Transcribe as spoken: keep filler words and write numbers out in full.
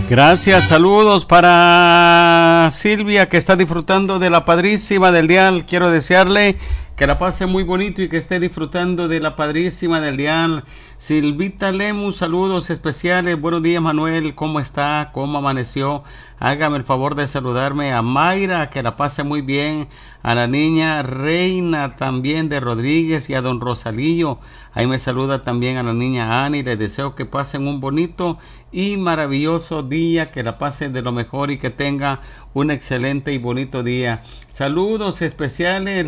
Gracias, saludos para Silvia que está disfrutando de la padrísima del dial. Quiero desearle que la pase muy bonito y que esté disfrutando de la padrísima del dial. Silvita Lemus, saludos especiales. Buenos días, Manuel, ¿cómo está? ¿Cómo amaneció? Hágame el favor de saludarme a Mayra, que la pase muy bien, a la niña Reina también de Rodríguez y a don Rosalillo. Ahí me saluda también a la niña Ani. Les deseo que pasen un bonito y maravilloso día, que la pasen de lo mejor y que tenga un excelente y bonito día. Saludos especiales.